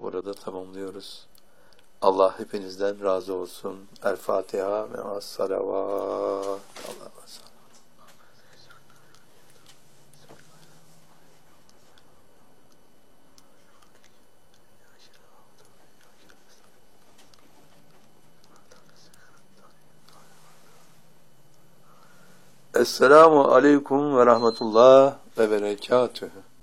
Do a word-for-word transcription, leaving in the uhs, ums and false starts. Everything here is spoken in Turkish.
burada tamamlıyoruz. Allah hepinizden razı olsun. El Fatiha ve as-salavat. Allah'a Esselamu aleyküm ve rahmetullah ve berekatühü.